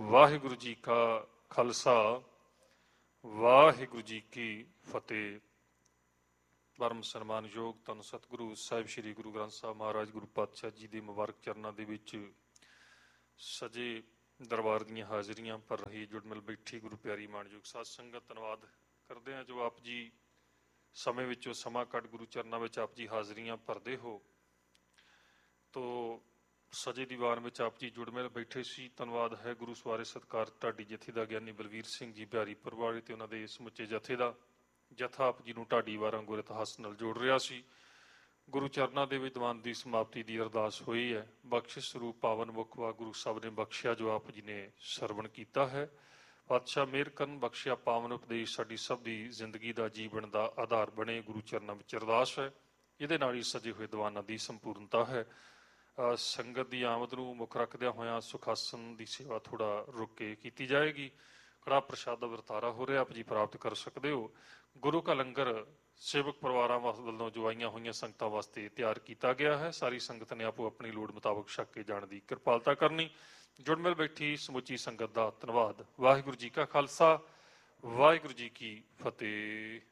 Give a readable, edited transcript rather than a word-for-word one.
ਵਾਹਿਗੁਰੂ ਜੀ ਕਾ ਖਾਲਸਾ ਵਾਹਿਗੁਰੂ ਜੀ ਕੀ ਫਤਿਹ। ਪਰਮ ਸਨਮਾਨਯੋਗ ਧੰਨ ਸਤਿਗੁਰੂ ਸਾਹਿਬ ਸ੍ਰੀ ਗੁਰੂ ਗ੍ਰੰਥ ਸਾਹਿਬ ਮਹਾਰਾਜ ਗੁਰੂ ਪਾਤਸ਼ਾਹ ਜੀ ਦੇ ਮੁਬਾਰਕ ਚਰਨਾਂ ਦੇ ਵਿੱਚ ਸਜੇ ਦਰਬਾਰ ਦੀਆਂ ਹਾਜ਼ਰੀਆਂ ਭਰ ਰਹੀ ਜੁੜ ਮਿਲ ਬੈਠੀ ਗੁਰੂ ਪਿਆਰੀ ਮਾਣਯੋਗ ਸਾਧ ਸੰਗਤ, ਧੰਨਵਾਦ ਕਰਦੇ ਹਾਂ ਜੋ ਆਪ ਜੀ ਸਮੇਂ ਵਿੱਚੋਂ ਸਮਾਂ ਕੱਢ ਗੁਰੂ ਚਰਨਾਂ ਵਿੱਚ ਆਪ ਜੀ ਹਾਜ਼ਰੀਆਂ ਭਰਦੇ ਹੋ। ਤੋ ਸਜੇ ਦੀਵਾਨ ਵਿੱਚ ਆਪ ਜੀ ਜੁੜ ਮਿਲ ਬੈਠੇ ਸੀ। ਧੰਨਵਾਦ ਹੈ ਗੁਰੂ ਸਵਾਰੇ ਸਤਿਕਾਰ ਢਾਡੀ ਜਥੇ ਦਾ ਗਿਆਨੀ ਬਲਵੀਰ ਸਿੰਘ ਜੀ ਬਿਹਾਰੀ ਪਰਵਾਲੇ ਤੇ ਉਹਨਾਂ ਦੇ ਸਮੁੱਚੇ ਜਥੇ ਦਾ। ਜਥਾ ਆਪ ਜੀ ਨੂੰ ਢਾਡੀ ਵਾਰਾਂ ਗੁਰ ਇਤਿਹਾਸ ਨਾਲ ਜੋੜ ਰਿਹਾ ਸੀ। ਗੁਰੂ ਚਰਨਾਂ ਦੇ ਵਿੱਚ ਦੀਵਾਨ ਦੀ ਸਮਾਪਤੀ ਦੀ ਅਰਦਾਸ ਹੋਈ ਹੈ। ਬਖਸ਼ਿਸ਼ ਸਰੂਪ ਪਾਵਨ ਮੁਖ ਵਾਹਿਗੁਰੂ ਸਾਹਿਬ ਨੇ ਬਖਸ਼ਿਆ ਜੋ ਆਪ ਜੀ ਨੇ ਸਰਵਣ ਕੀਤਾ ਹੈ। ਪਾਤਸ਼ਾਹ ਮਿਹਰ ਕਰਨ, ਬਖਸ਼ਿਆ ਪਾਵਨ ਉਪਦੇਸ਼ ਸਾਡੀ ਸਭ ਦੀ ਜ਼ਿੰਦਗੀ ਦਾ ਜੀਵਨ ਦਾ ਆਧਾਰ ਬਣੇ। ਗੁਰੂ ਚਰਨਾਂ ਵਿੱਚ ਅਰਦਾਸ ਹੈ, ਇਹਦੇ ਨਾਲ ਹੀ ਸਜੇ ਹੋਏ ਦੀਵਾਨਾਂ ਦੀ ਸੰਪੂਰਨਤਾ ਹੈ। ਸੰਗਤ ਦੀ ਆਮਦ ਨੂੰ ਮੁੱਖ ਰੱਖਦਿਆਂ ਹੋਇਆਂ ਸੁਖਾਸਨ ਦੀ ਸੇਵਾ ਥੋੜਾ ਰੁਕ ਕੇ ਕੀਤੀ ਜਾਏਗੀ। ਕੜਾਹ ਪ੍ਰਸ਼ਾਦ ਦਾ ਵਰਤਾਰਾ ਹੋ ਰਿਹਾ, ਆਪ ਜੀ ਪ੍ਰਾਪਤ ਕਰ ਸਕਦੇ ਹੋ। ਗੁਰੂ ਕਾ ਲੰਗਰ ਸੇਵਕ ਪਰਿਵਾਰਾਂ ਵੱਲੋਂ ਜੋ ਆਈਆਂ ਹੋਈਆਂ ਸੰਗਤਾਂ ਵਾਸਤੇ ਤਿਆਰ ਕੀਤਾ ਗਿਆ ਹੈ। ਸਾਰੀ ਸੰਗਤ ਨੇ ਆਪੋ ਆਪਣੀ ਲੋੜ ਮੁਤਾਬਕ ਛਕ ਕੇ ਜਾਣ ਦੀ ਕਿਰਪਾਲਤਾ ਕਰਨੀ। ਜੁੜ ਮਿਲ ਬੈਠੀ ਸਮੁੱਚੀ ਸੰਗਤ ਦਾ ਧੰਨਵਾਦ। ਵਾਹਿਗੁਰੂ ਜੀ ਕਾ ਖਾਲਸਾ ਵਾਹਿਗੁਰੂ ਜੀ ਕੀ ਫਤਿਹ।